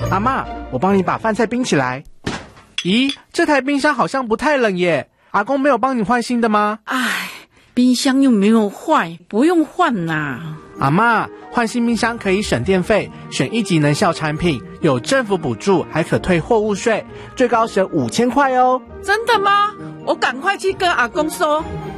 阿嬷，我帮你把饭菜冰起来。咦，这台冰箱好像不太冷耶，阿公没有帮你换新的吗？ 唉，冰箱又没有坏，不用换啦。 阿嬷，换新冰箱可以省电费，选1级能效产品，有政府补助，还可退货物税，最高省5000块哦。 真的吗？我赶快去跟阿公说。